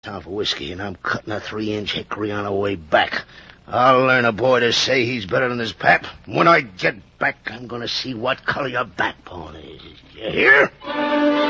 Time for whiskey, and I'm cutting a 3-inch hickory on the way back. I'll learn a boy to say he's better than his pap. When I get back, I'm going to see what color your backbone is. You hear?